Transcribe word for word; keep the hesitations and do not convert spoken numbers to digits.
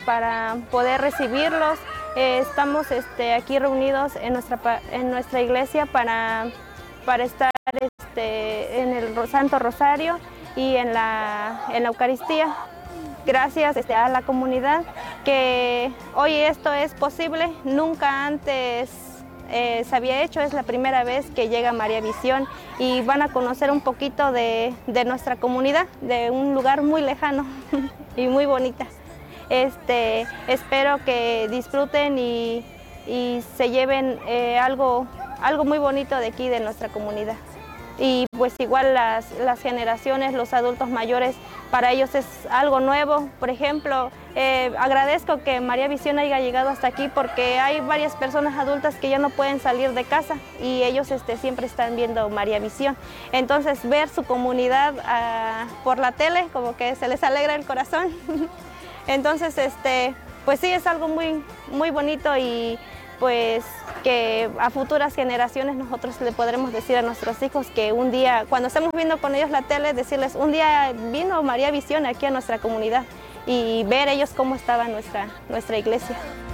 para poder recibirlos. Eh, estamos este, aquí reunidos en nuestra, en nuestra iglesia para, para estar este, en el Santo Rosario y en la, en la Eucaristía. Gracias este, a la comunidad que hoy esto es posible, nunca antes eh, se había hecho, es la primera vez que llega María Visión y van a conocer un poquito de, de nuestra comunidad, de un lugar muy lejano y muy bonita. Este, espero que disfruten y, y se lleven eh, algo, algo muy bonito de aquí, de nuestra comunidad. Y pues igual las, las generaciones, los adultos mayores, para ellos es algo nuevo. Por ejemplo, eh, agradezco que María Visión haya llegado hasta aquí porque hay varias personas adultas que ya no pueden salir de casa y ellos este, siempre están viendo María Visión. Entonces ver su comunidad uh, por la tele como que se les alegra el corazón. Entonces, este, pues sí, es algo muy, muy bonito y pues que a futuras generaciones nosotros le podremos decir a nuestros hijos que un día, cuando estemos viendo con ellos la tele, decirles un día vino María Visión aquí a nuestra comunidad y ver ellos cómo estaba nuestra, nuestra iglesia.